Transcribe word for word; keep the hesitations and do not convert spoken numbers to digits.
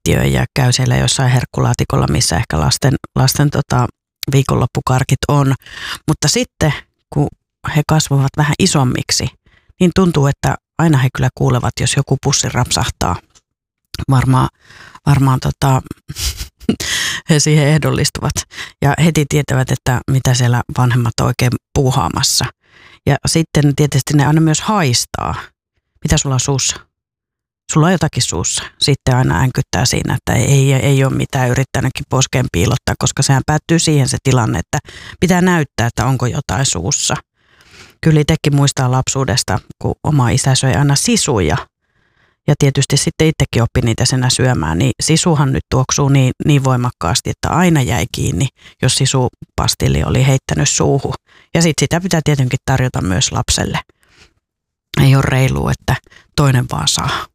keittiöön ja käy siellä jossain herkkulaatikolla, missä ehkä lasten, lasten tota, viikonloppukarkit on. Mutta sitten, kun he kasvavat vähän isommiksi, niin tuntuu, että aina he kyllä kuulevat, jos joku pussi rapsahtaa. Varmaan, varmaan tota, he siihen ehdollistuvat ja heti tietävät, että mitä siellä vanhemmat on oikein puuhaamassa. Ja sitten tietysti ne aina myös haistaa. Mitä sulla on suussa? Sulla on jotakin suussa. Sitten aina änkyttää siinä, että ei, ei ole mitään yrittänytkin poskeen piilottaa, koska sehän päättyy siihen se tilanne, että pitää näyttää, että onko jotain suussa. Kyllä itsekin muistaa lapsuudesta, kun oma isä söi aina sisuja. Ja tietysti sitten itsekin oppi niitä senä syömään, niin sisuhan nyt tuoksuu niin, niin voimakkaasti, että aina jäi kiinni, jos sisupastilli oli heittänyt suuhun. Ja sitten sitä pitää tietenkin tarjota myös lapselle. Ei ole reilua, että toinen vaan saa.